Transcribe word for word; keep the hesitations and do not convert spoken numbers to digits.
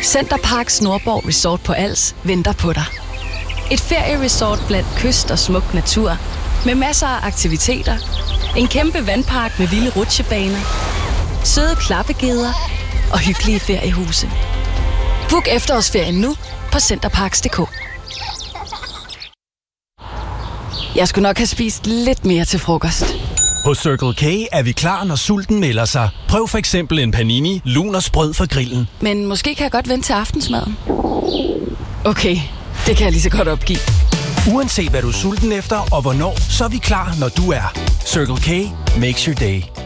Center Parcs Nordborg Resort på Als venter på dig. Et ferieresort blandt kyst og smuk natur, med masser af aktiviteter, en kæmpe vandpark med vilde rutsjebaner, søde klappegeder og hyggelige feriehuse. Book efterårsferien nu på centerparks punktum d k. Jeg skulle nok have spist lidt mere til frokost. Hos Circle K er vi klar, når sulten melder sig. Prøv for eksempel en panini, lun og sprød fra grillen. Men måske kan jeg godt vente til aftensmaden. Okay, det kan jeg lige så godt opgive. Uanset hvad du er sulten efter og hvornår, så er vi klar, når du er. Circle K makes your day.